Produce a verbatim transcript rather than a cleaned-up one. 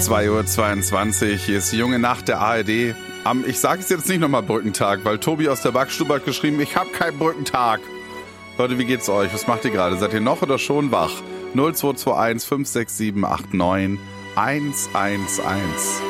zwei Uhr zweiundzwanzig, hier ist die junge Nacht der A R D. Am, ich sage es jetzt nicht nochmal Brückentag, weil Tobi aus der Backstube hat geschrieben, ich habe keinen Brückentag. Leute, wie geht's euch? Was macht ihr gerade? Seid ihr noch oder schon wach? null zwei zwei eins fünf sechs sieben acht neun eins eins eins